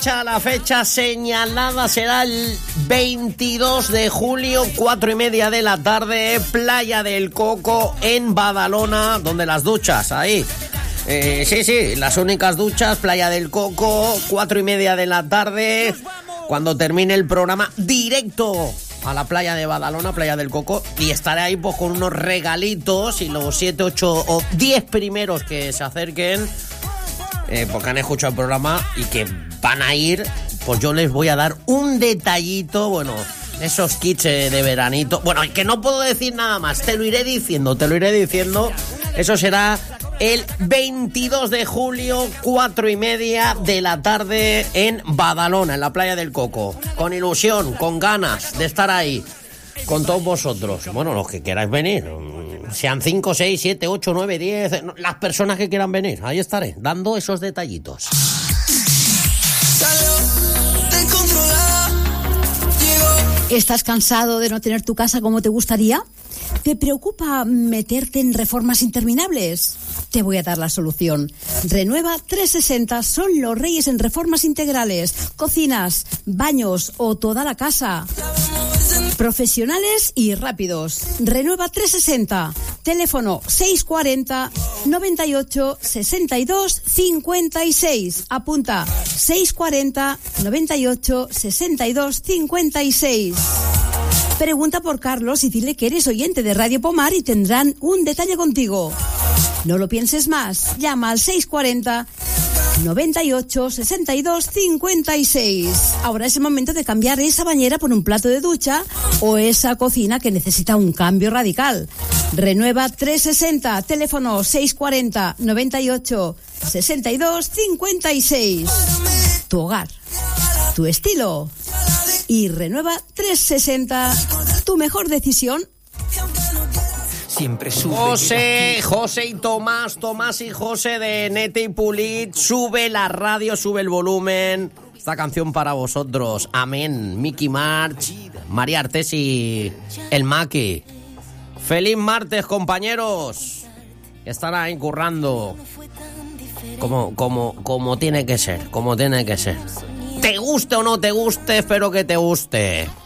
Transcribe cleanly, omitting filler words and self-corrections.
La fecha señalada será el 22 de julio, 4:30 de la tarde, Playa del Coco en Badalona, donde las duchas, ahí. Sí, las únicas duchas, Playa del Coco, 4:30 de la tarde, cuando termine el programa, directo a la playa de Badalona, Playa del Coco, y estaré ahí pues con unos regalitos y los 7, 8 o 10 primeros que se acerquen, porque han escuchado el programa y que van a ir, pues yo les voy a dar un detallito, bueno, esos kits de veranito, bueno, que no puedo decir nada más, te lo iré diciendo, eso será el 22 de julio, 4:30 de la tarde en Badalona, en la Playa del Coco, con ilusión, con ganas de estar ahí, con todos vosotros, bueno, los que queráis venir, sean 5, 6, 7, 8, 9, 10, las personas que quieran venir, ahí estaré, dando esos detallitos. ¿Estás cansado de no tener tu casa como te gustaría? ¿Te preocupa meterte en reformas interminables? Te voy a dar la solución. Renueva 360 son los reyes en reformas integrales, cocinas, baños o toda la casa. Profesionales y rápidos. Renueva 360. Teléfono 640 98 62 56. Apunta 640 98 62 56. Pregunta por Carlos y dile que eres oyente de Radio Pomar y tendrán un detalle contigo. No lo pienses más. Llama al 640 98 62 56. Ahora es el momento de cambiar esa bañera por un plato de ducha o esa cocina que necesita un cambio radical. Renueva 360, teléfono 640 98 62 56. Tu hogar, tu estilo. Y Renueva 360, tu mejor decisión. Siempre sube. José y Tomás y José de Nete y Pulit, sube la radio, sube el volumen. Esta canción para vosotros. Amén. Mickey March, María Artés y el Maki. Feliz martes, compañeros. Están ahí currando como tiene que ser, Te guste o no te guste, espero que te guste.